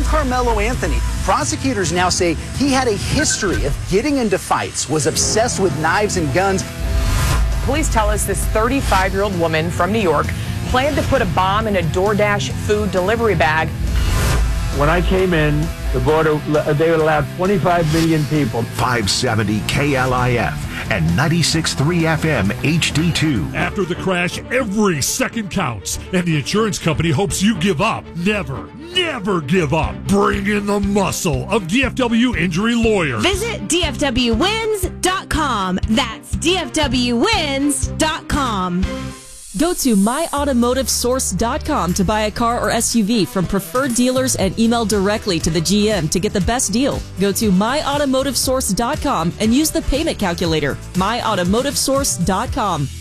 Carmelo Anthony. Prosecutors now say he had a history of getting into fights, was obsessed with knives and guns. Police tell us this 35-year-old woman from New York planned to put a bomb in a DoorDash food delivery bag. When I came in, the border, they would allow 25 million people. 570 KLIF and 96.3 FM HD2. After the crash, every second counts, and the insurance company hopes you give up. Never give up. Bring in the muscle of DFW Injury Lawyers. Visit DFWwins.com. That's DFWwins.com. Go to myautomotivesource.com to buy a car or SUV from preferred dealers and email directly to the GM to get the best deal. Go to myautomotivesource.com and use the payment calculator. myautomotivesource.com.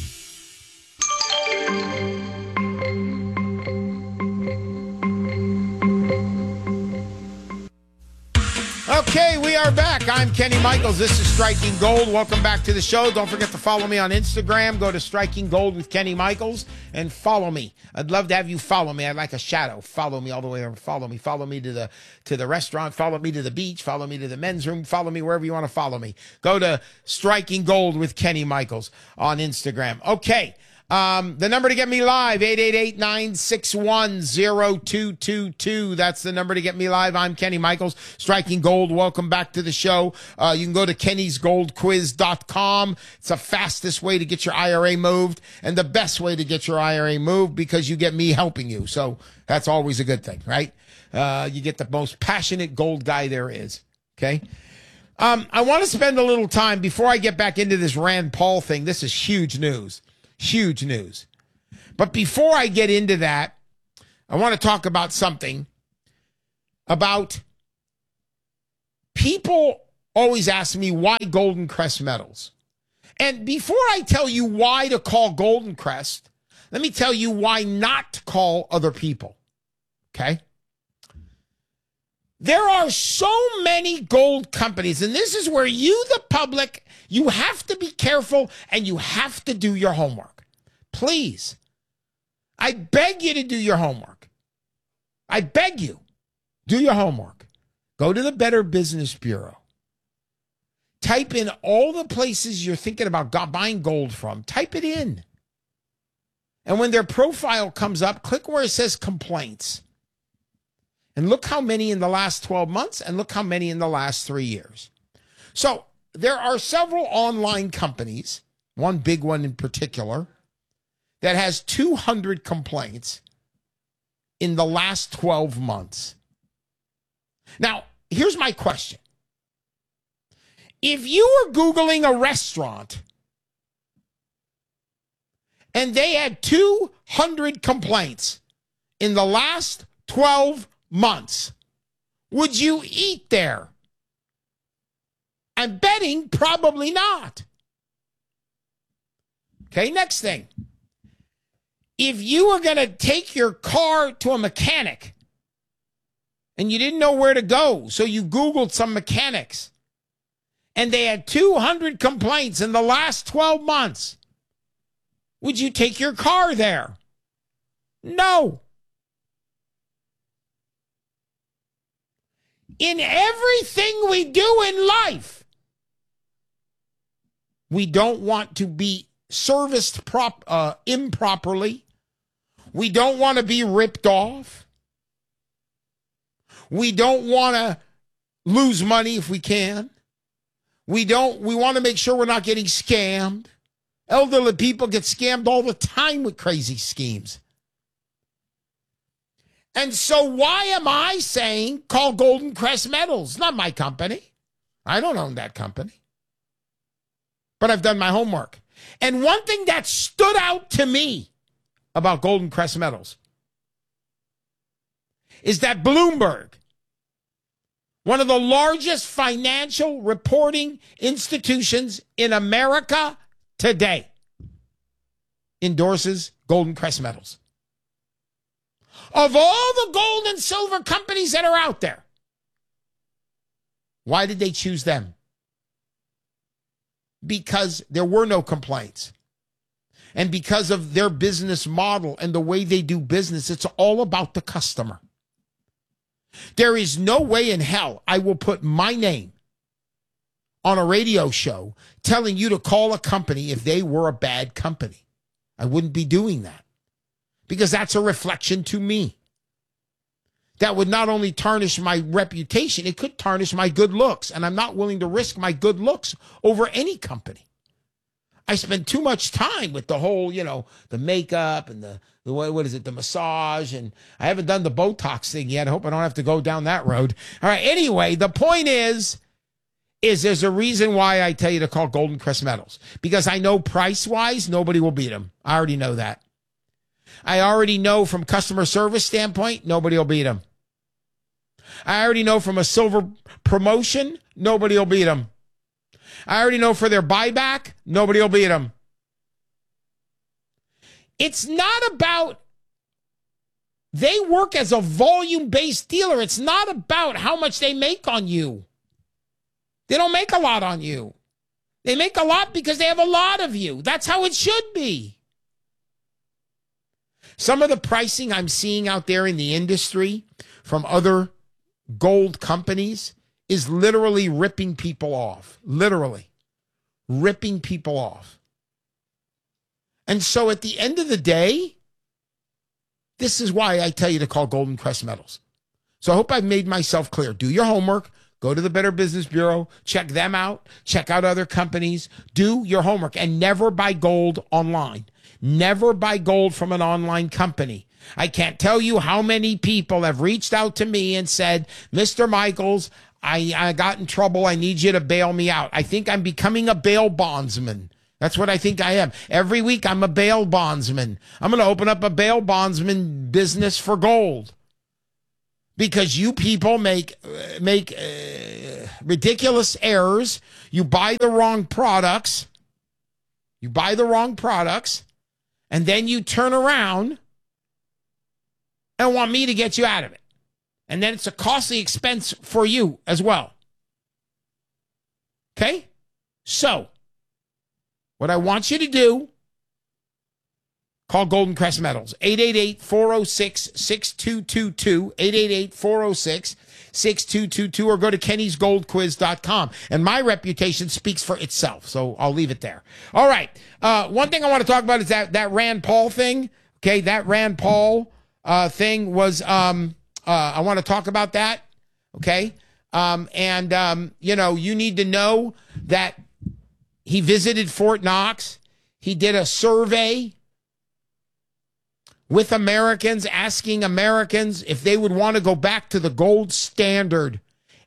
Okay, we are back. I'm Kenny Michaels. This is Striking Gold. Welcome back to the show. Don't forget to follow me on Instagram. Go to Striking Gold with Kenny Michaels and follow me. I'd love to have you follow me. I'd like a shadow. Follow me all the way over. Follow me. Follow me to the restaurant. Follow me to the beach. Follow me to the men's room. Follow me wherever you want to follow me. Go to Striking Gold with Kenny Michaels on Instagram. Okay. The number to get me live, 888-961-0222. That's the number to get me live. I'm Kenny Michaels, Striking Gold. Welcome back to the show. You can go to kennysgoldquiz.com. It's the fastest way to get your IRA moved and the best way to get your IRA moved because you get me helping you. So that's always a good thing, right? You get the most passionate gold guy there is. Okay. I want to spend a little time before I get back into this Rand Paul thing. This is huge news. Huge news. But before I get into that, I want to talk about something about people always ask me why Golden Crest medals. And before I tell you why to call Golden Crest, let me tell you why not to call other people. Okay? There are so many gold companies, and this is where you, the public, you have to be careful and you have to do your homework. Please. I beg you to do your homework. I beg you. Do your homework. Go to the Better Business Bureau. Type in all the places you're thinking about buying gold from. Type it in. And when their profile comes up, click where it says complaints. And look how many in the last 12 months and look how many in the last 3 years. So there are several online companies, one big one in particular, that has 200 complaints in the last 12 months. Now, here's my question. If you were Googling a restaurant and they had 200 complaints in the last 12 months, would you eat there? I'm betting probably not. Okay, next thing. If you were going to take your car to a mechanic and you didn't know where to go, so you Googled some mechanics and they had 200 complaints in the last 12 months, would you take your car there? No. In everything we do in life, we don't want to be serviced improperly. We don't want to be ripped off. We don't want to lose money if we can. We want to make sure we're not getting scammed. Elderly people get scammed all the time with crazy schemes. And so why am I saying call Golden Crest Metals? Not my company. I don't own that company. But I've done my homework. And one thing that stood out to me about Golden Crest Metals is that Bloomberg, one of the largest financial reporting institutions in America today, endorses Golden Crest Metals. Of all the gold and silver companies that are out there, why did they choose them? Because there were no complaints. And because of their business model and the way they do business, it's all about the customer. There is no way in hell I will put my name on a radio show telling you to call a company if they were a bad company. I wouldn't be doing that because that's a reflection to me. That would not only tarnish my reputation, it could tarnish my good looks. And I'm not willing to risk my good looks over any company. I spend too much time with the whole, the makeup and the massage. And I haven't done the Botox thing yet. I hope I don't have to go down that road. All right. Anyway, the point is there's a reason why I tell you to call Golden Crest Metals. Because I know price-wise, nobody will beat them. I already know that. I already know from customer service standpoint, nobody will beat them. I already know from a silver promotion, nobody will beat them. I already know for their buyback, nobody will beat them. It's not about, they work as a volume-based dealer. It's not about how much they make on you. They don't make a lot on you. They make a lot because they have a lot of you. That's how it should be. Some of the pricing I'm seeing out there in the industry from other gold companies is literally ripping people off. Literally ripping people off. And so at the end of the day, this is why I tell you to call Golden Crest Metals. So I hope I've made myself clear. Do your homework. Go to the Better Business Bureau. Check them out. Check out other companies. Do your homework. And never buy gold online. Never buy gold from an online company. I can't tell you how many people have reached out to me and said, Mr. Michaels, I got in trouble. I need you to bail me out. I think I'm becoming a bail bondsman. That's what I think I am. Every week I'm a bail bondsman. I'm going to open up a bail bondsman business for gold. Because you people make ridiculous errors. You buy the wrong products. And then you turn around and want me to get you out of it. And then it's a costly expense for you as well. Okay? So, what I want you to do, call Golden Crest Metals. 888-406-6222. 888-406-6222. Or go to kennysgoldquiz.com. And my reputation speaks for itself. So I'll leave it there. All right. One thing I want to talk about is that Rand Paul thing. Okay. That Rand Paul thing was, I want to talk about that. Okay. You need to know that he visited Fort Knox. He did a survey with Americans, asking Americans if they would want to go back to the gold standard.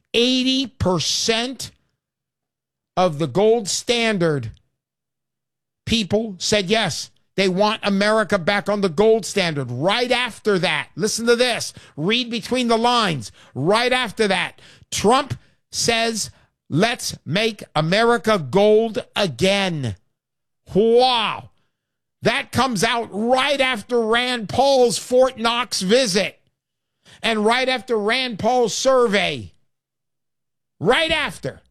80% of the gold standard people said yes. They want America back on the gold standard. Right after that, listen to this. Read between the lines. Right after that, Trump says, let's make America gold again. Wow. That comes out right after Rand Paul's Fort Knox visit and right after Rand Paul's survey. Right after.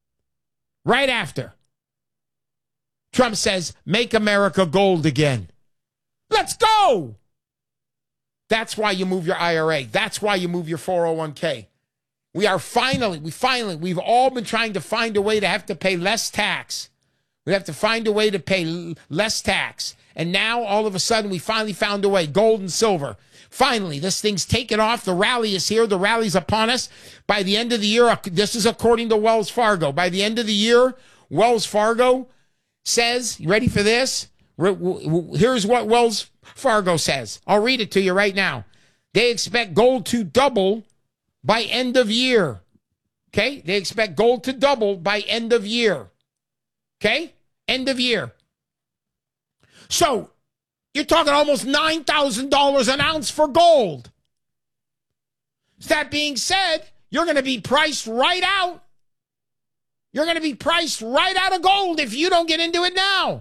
Trump says, make America gold again. Let's go. That's why you move your IRA. That's why you move your 401k. We've all been trying to find a way to have to pay less tax. We have to find a way to pay less tax. And now, all of a sudden, we finally found a way. Gold and silver. Finally, this thing's taken off. The rally is here. The rally's upon us. By the end of the year, this is according to Wells Fargo. By the end of the year, Wells Fargo says, you ready for this? Here's what Wells Fargo says. I'll read it to you right now. They expect gold to double by end of year. Okay? They expect gold to double by end of year. Okay? End of year. So, you're talking almost $9,000 an ounce for gold. That being said, you're going to be priced right out. You're going to be priced right out of gold if you don't get into it now.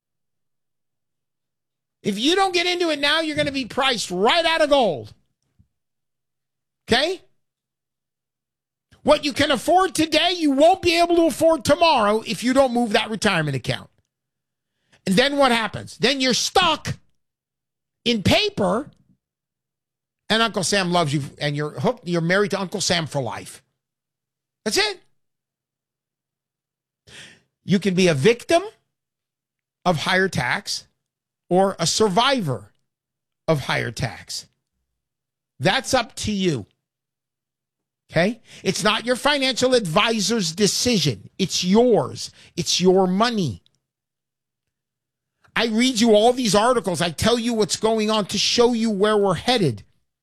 If you don't get into it now, you're going to be priced right out of gold. Okay? What you can afford today, you won't be able to afford tomorrow if you don't move that retirement account. And then what happens? Then you're stuck in paper And Uncle Sam loves you, and you're hooked. You're married to Uncle Sam for life. That's it. You can be a victim of higher tax or a survivor of higher tax. That's up to you. Okay? It's not your financial advisor's decision. It's yours. It's your money. I read you all these articles. I tell you what's going on to show you where we're headed.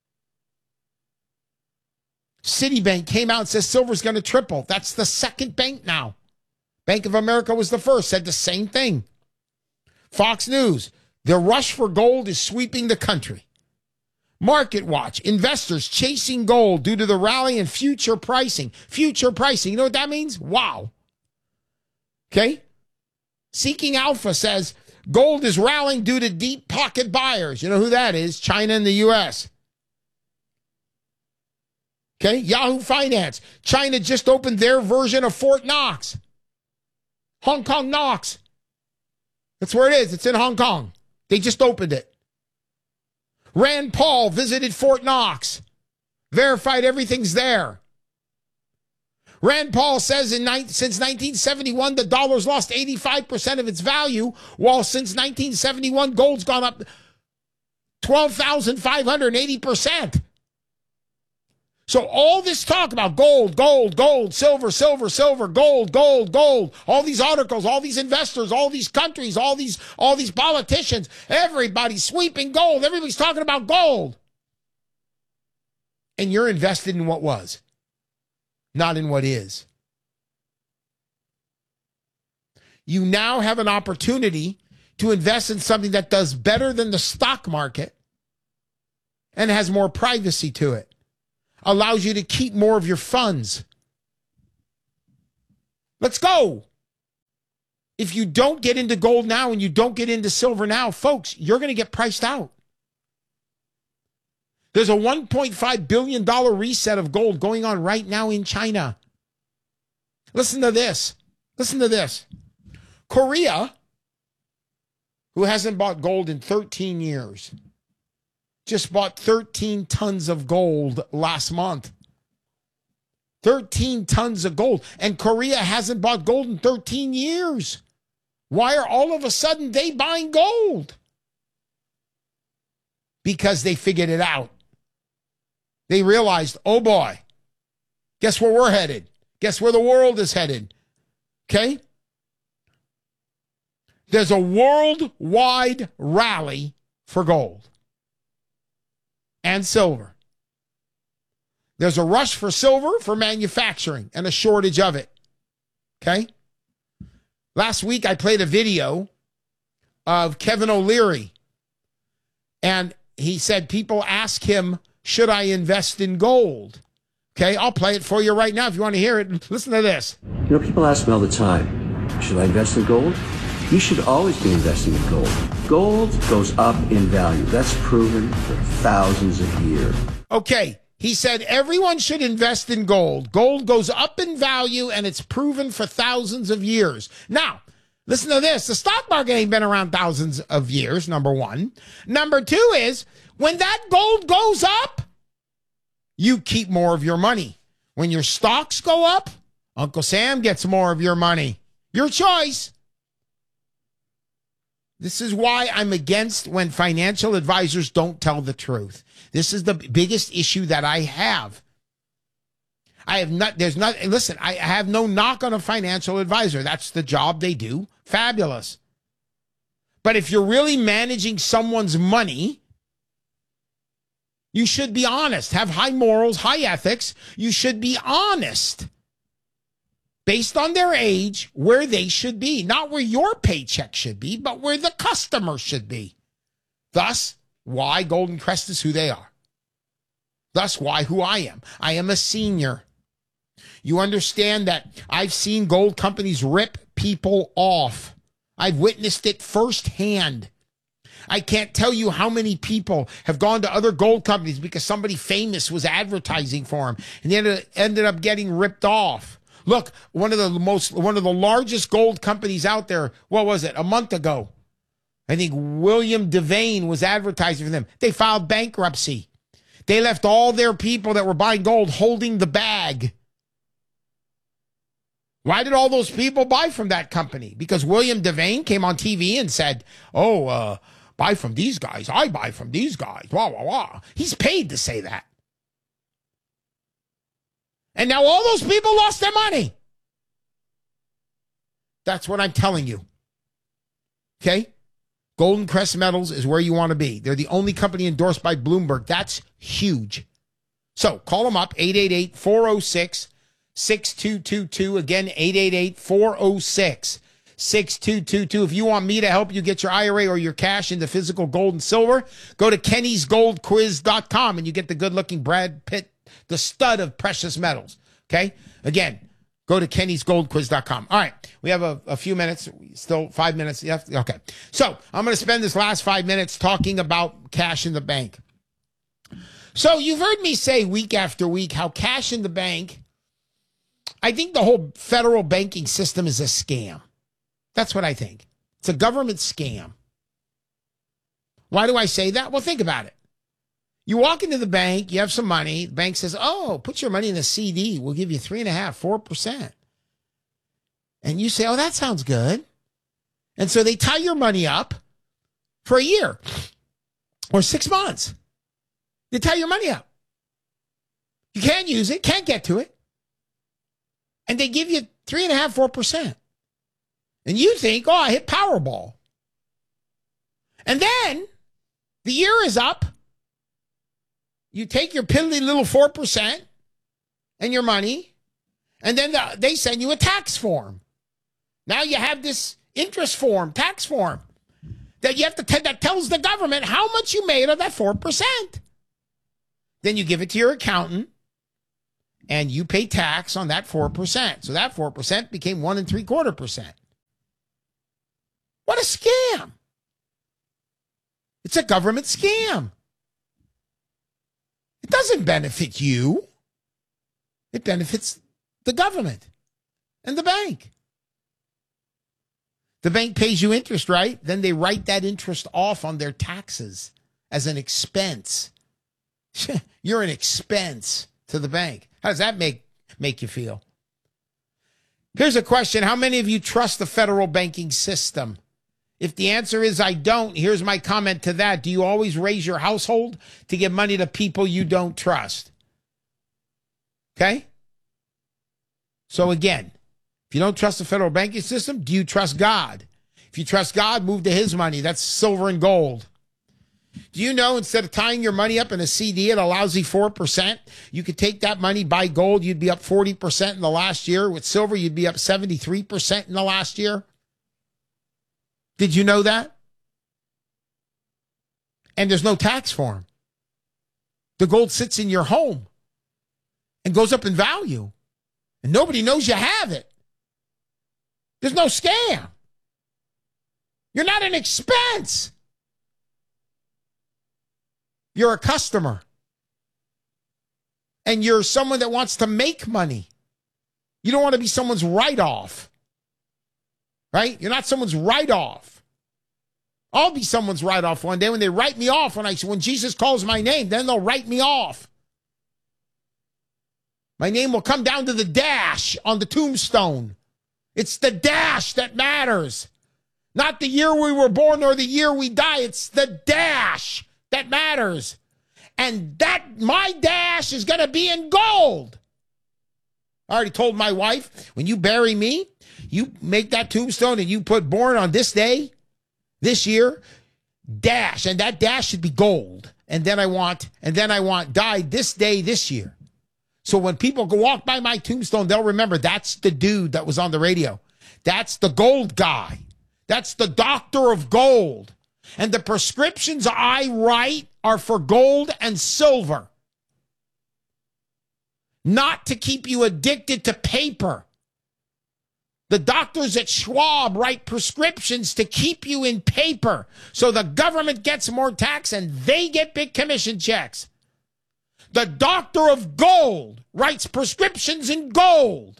Citibank came out and says silver's going to triple. That's the second bank now. Bank of America was the first, said the same thing. Fox News, the rush for gold is sweeping the country. Market Watch, investors chasing gold due to the rally in future pricing. Future pricing, you know what that means? Wow. Okay? Seeking Alpha says gold is rallying due to deep pocket buyers. You know who that is? China and the U.S. Okay? Yahoo Finance, China just opened their version of Fort Knox. Hong Kong Knox. That's where it is. It's in Hong Kong. They just opened it. Rand Paul visited Fort Knox. Verified everything's there. Rand Paul says since 1971, the dollar's lost 85% of its value, while since 1971, gold's gone up 12,580%. So all this talk about gold, silver, gold, all these articles, all these investors, all these countries, all these politicians, everybody's sweeping gold. Everybody's talking about gold. And you're invested in what was, not in what is. You now have an opportunity to invest in something that does better than the stock market and has more privacy to it. Allows you to keep more of your funds. Let's go. If you don't get into gold now and you don't get into silver now, folks, you're going to get priced out. There's a $1.5 billion reset of gold going on right now in China. Listen to this. Listen to this. Korea, who hasn't bought gold in 13 years, just bought 13 tons of gold last month. 13 tons of gold. And Korea hasn't bought gold in 13 years. Why are all of a sudden they buying gold? Because they figured it out. They realized, oh boy, guess where we're headed? Guess where the world is headed? Okay? There's a worldwide rally for gold and silver. There's a rush for silver for manufacturing and a shortage of it. Okay? Last week I played a video of Kevin O'Leary, and he said people ask him, should I invest in gold? Okay, I'll play it for you right now if you want to hear it. Listen to this. You know, people ask me all the time, should I invest in gold? You should always be investing in gold. Gold goes up in value. That's proven for thousands of years. Okay, he said everyone should invest in gold. Gold goes up in value, and it's proven for thousands of years. Now, listen to this. The stock market ain't been around thousands of years, number one. Number two is, when that gold goes up, you keep more of your money. When your stocks go up, Uncle Sam gets more of your money. Your choice. This is why I'm against when financial advisors don't tell the truth. This is the biggest issue that I have. I have no knock on a financial advisor. That's the job they do. Fabulous. But if you're really managing someone's money, you should be honest. Have high morals, high ethics. You should be honest. Based on their age, where they should be. Not where your paycheck should be, but where the customer should be. Thus, why Golden Crest is who they are. Thus, why who I am. I am a senior. You understand that I've seen gold companies rip people off. I've witnessed it firsthand. I can't tell you how many people have gone to other gold companies because somebody famous was advertising for them, and they ended up getting ripped off. Look, one of the largest gold companies out there, what was it, a month ago? I think William Devane was advertising for them. They filed bankruptcy. They left all their people that were buying gold holding the bag. Why did all those people buy from that company? Because William Devane came on TV and said, buy from these guys. I buy from these guys. Wah, wah, wah. He's paid to say that. And now all those people lost their money. That's what I'm telling you. Okay? Golden Crest Metals is where you want to be. They're the only company endorsed by Bloomberg. That's huge. So call them up, 888-406-6222. Again, 888-406-6222. If you want me to help you get your IRA or your cash into physical gold and silver, go to kennysgoldquiz.com and you get the good-looking Brad Pitt, the stud of precious metals. Okay? Again, go to kennysgoldquiz.com. All right. We have a few minutes. Still 5 minutes. Okay. So I'm going to spend this last 5 minutes talking about cash in the bank. So you've heard me say week after week how cash in the bank, I think the whole federal banking system is a scam. That's what I think. It's a government scam. Why do I say that? Well, think about it. You walk into the bank, you have some money. The bank says, put your money in a CD. We'll give you 3.5%, 4%. And you say, that sounds good. And so they tie your money up for a year or 6 months. They tie your money up. You can't use it, can't get to it. And they give you 3.5%, 4%. And you think, I hit Powerball. And then the year is up. You take your piddly little 4% and your money, and then they send you a tax form. Now you have this interest form, tax form, that you have to that tells the government how much you made of that 4%. Then you give it to your accountant, and you pay tax on that 4%. So that 4% became 1 3/4%. What a scam! It's a government scam. It doesn't benefit you. It benefits the government and the bank. The bank pays you interest, right? Then they write that interest off on their taxes as an expense. You're an expense to the bank. How does that make you feel? Here's a question. How many of you trust the federal banking system? If the answer is I don't, here's my comment to that. Do you always raise your household to give money to people you don't trust? Okay? So again, if you don't trust the federal banking system, do you trust God? If you trust God, move to his money. That's silver and gold. Do you know instead of tying your money up in a CD at a lousy 4%, you could take that money, buy gold, you'd be up 40% in the last year. With silver, you'd be up 73% in the last year. Did you know that? And there's no tax for them. The gold sits in your home and goes up in value. And nobody knows you have it. There's no scam. You're not an expense. You're a customer. And you're someone that wants to make money. You don't want to be someone's write-off. Right? You're not someone's write-off. I'll be someone's write-off one day when they write me off. When Jesus calls my name, then they'll write me off. My name will come down to the dash on the tombstone. It's the dash that matters. Not the year we were born or the year we die. It's the dash that matters. And that my dash is going to be in gold. I already told my wife, when you bury me, you make that tombstone and you put born on this day, this year, dash. And that dash should be gold. And then I want died this day, this year. So when people go walk by my tombstone, they'll remember that's the dude that was on the radio. That's the gold guy. That's the doctor of gold. And the prescriptions I write are for gold and silver. Not to keep you addicted to paper. The doctors at Schwab write prescriptions to keep you in paper so the government gets more tax and they get big commission checks. The doctor of gold writes prescriptions in gold.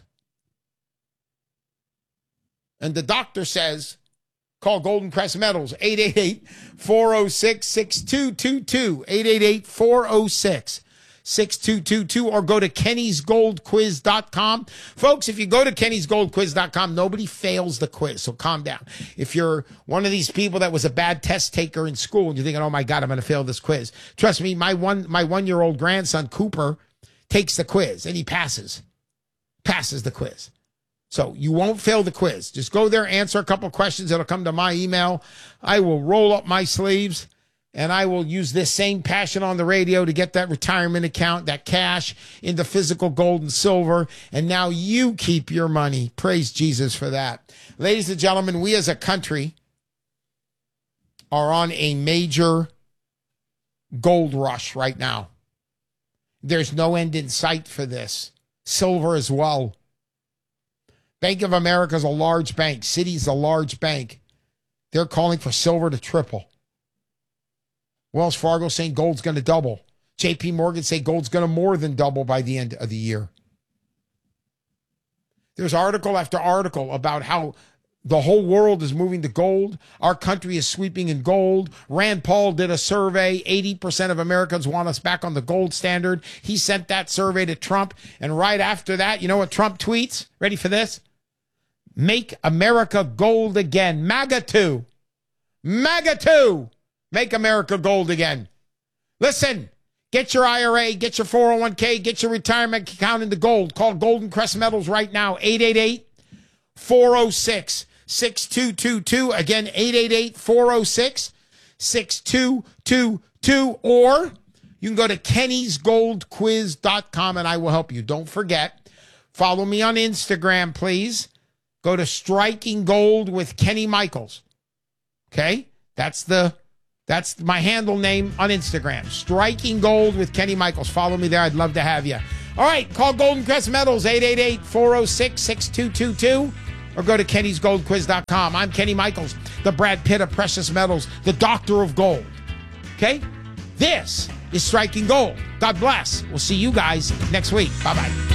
And the doctor says, call Golden Crest Metals, 888-406-6222, 6222 or go to kennysgoldquiz.com. Folks, if you go to kennysgoldquiz.com, nobody fails the quiz, so calm down. If you're one of these people that was a bad test taker in school and you're thinking, oh my God, I'm going to fail this quiz. Trust me, my one-year-old grandson, Cooper, takes the quiz and he passes the quiz. So you won't fail the quiz. Just go there, answer a couple questions. It'll come to my email. I will roll up my sleeves and I will use this same passion on the radio to get that retirement account, that cash into physical gold and silver. And now you keep your money. Praise Jesus for that. Ladies and gentlemen, we as a country are on a major gold rush right now. There's no end in sight for this. Silver as well. Bank of America is a large bank. Citi's a large bank. They're calling for silver to triple. Wells Fargo saying gold's going to double. JP Morgan say gold's going to more than double by the end of the year. There's article after article about how the whole world is moving to gold. Our country is sweeping in gold. Rand Paul did a survey. 80% of Americans want us back on the gold standard. He sent that survey to Trump. And right after that, you know what Trump tweets? Ready for this? Make America gold again. MAGA 2. MAGA 2. Make America gold again. Listen, get your IRA, get your 401k, get your retirement account into gold. Call Golden Crest Metals right now. 888-406-6222. Again, 888-406-6222. Or you can go to kennysgoldquiz.com and I will help you. Don't forget, follow me on Instagram, please. Go to Striking Gold with Kenny Michaels. Okay? That's my handle name on Instagram. Striking Gold with Kenny Michaels. Follow me there. I'd love to have you. All right. Call Golden Crest Metals, 888-406-6222. Or go to kennysgoldquiz.com. I'm Kenny Michaels, the Brad Pitt of precious metals, the doctor of gold. Okay? This is Striking Gold. God bless. We'll see you guys next week. Bye-bye.